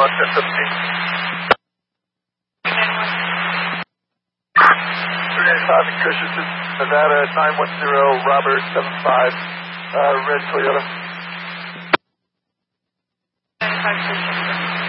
in Christensen, Nevada, 910, Robert 75, red Toyota. 95 Christensen.